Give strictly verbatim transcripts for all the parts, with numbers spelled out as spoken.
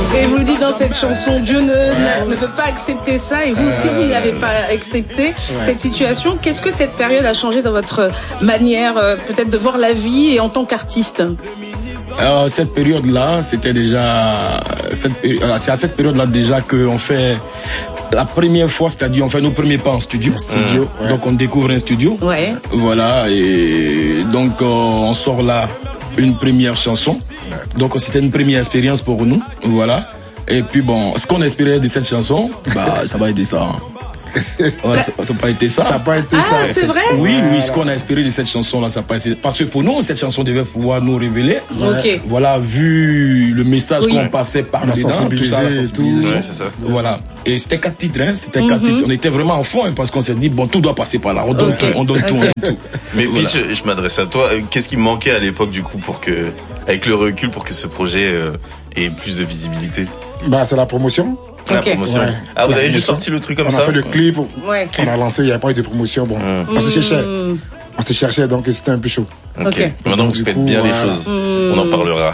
Et vous le dites dans cette chanson, Dieu ne, ouais. ne peut pas accepter ça. Et vous aussi, vous n'avez pas accepté ouais. cette situation. Qu'est-ce que cette période a changé dans votre manière, euh, peut-être, de voir la vie et en tant qu'artiste? Alors, cette période-là, c'était déjà, cette, c'est à cette période-là déjà qu'on fait la première fois, c'est-à-dire on fait nos premiers pas en studio. studio mmh. ouais. Donc on découvre un studio. Ouais. Voilà, et donc euh, on sort là une première chanson. Donc c'était une première expérience pour nous. Voilà. Et puis bon, ce qu'on espérait de cette chanson, bah ça va être ça. Hein. Ouais, ça n'a pas été ça. Ça n'a pas été ah, ça. C'est vrai? Oui, oui, ce qu'on a espéré de cette chanson-là, ça n'a pas été. Parce que pour nous, cette chanson devait pouvoir nous révéler. Okay. Voilà, vu le message oui. qu'on passait par la dedans, tout ça, la sensibilisation. Ouais, c'est ça. Voilà. Et c'était quatre titres, hein. C'était mm-hmm. quatre titres. On était vraiment en fond, hein, parce qu'on s'est dit, bon, tout doit passer par là. On donne okay. tout, on donne okay. tout, on donne tout. Mais voilà. Pitch, je m'adresse à toi. Qu'est-ce qui manquait à l'époque, du coup, pour que, avec le recul, pour que ce projet euh, ait plus de visibilité? Bah, c'est la promotion. La okay. promotion. Ouais. Ah, vous la avez promotion. juste sorti le truc comme on ça? On a fait le clip, ouais. on a lancé, il n'y a pas eu de promotion. Bon, mmh. on se cherchait. Mmh. On se cherchait, donc c'était un peu chaud. Ok. okay. Maintenant, donc, vous faites coup, bien voilà. les choses. Mmh. On en parlera.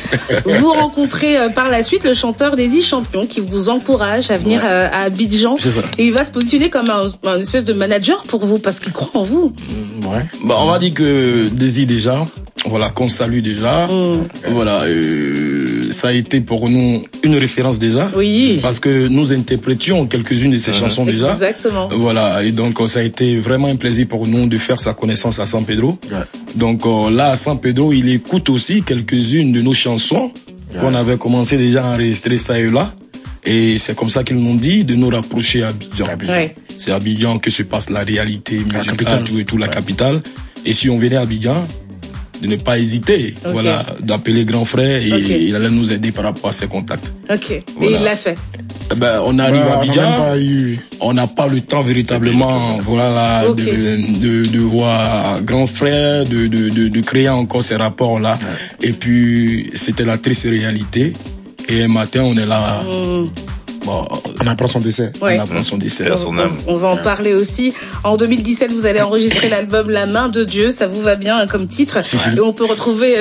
Vous rencontrez euh, par la suite le chanteur des E-Champions qui vous encourage à venir ouais. euh, à Abidjan. Et il va se positionner comme un, un espèce de manager pour vous parce qu'il croit en vous. Mmh, ouais. Bah, on va dire que Désir déjà, voilà, qu'on salue déjà. Mmh. Voilà, euh, ça a été pour nous une référence déjà. Oui. Parce que nous interprétions quelques-unes de ses mmh. chansons déjà. Exactement. Voilà, et donc ça a été vraiment un plaisir pour nous de faire sa connaissance à San Pedro. Ouais. Donc euh, là, à San Pedro, il écoute aussi quelques-unes de nos chansons ouais. qu'on avait commencé déjà à enregistrer ça et là. Et c'est comme ça qu'ils m'ont dit de nous rapprocher à Abidjan. Ouais. C'est à Abidjan que se passe la réalité musicale, la tout et tout, la ouais. capitale. Et si on venait à Abidjan, de ne pas hésiter, okay. voilà, d'appeler grand frère et okay. il allait nous aider par rapport à ses contacts. Ok. Voilà. Et il l'a fait. Ben, on arrive bah, à Abidjan, on n'a pas, pas le temps véritablement, voilà, okay. de, de, de voir grand frère, de, de, de, de créer encore ces rapports-là. Ouais. Et puis, c'était la triste réalité. Et un matin, on est là. Mmh. Bon, on apprend son décès. Ouais. On apprend son décès. À son âme. On va en parler aussi. En deux mille dix-sept, vous allez enregistrer l'album La Main de Dieu. Ça vous va bien comme titre. Si, si. Et on peut retrouver